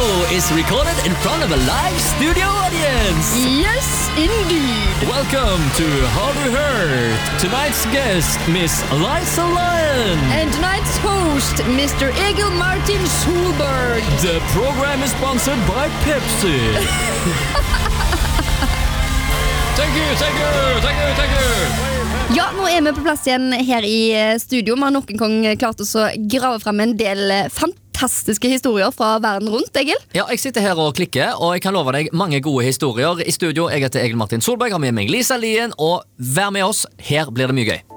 is recorded in front of a live studio audience. Yes, indeed. Welcome to Har du hørt? Tonight's guest, Miss Liza Lyon. And tonight's host, Mr. Egil Martin Solberg. The program is sponsored by Pepsi. Thank you. Ja, nå er vi på plass igjen her i studio. Vi har noen gang klart oss å grave frem en del fantastiske historier fra verden rundt, Egil. Ja, jeg sitter her og klikker, og jeg kan love deg mange gode historier i studio. Jeg heter Egil Martin Solberg, har med meg Liza Lyon, og vær med oss. Her blir det mye gøy.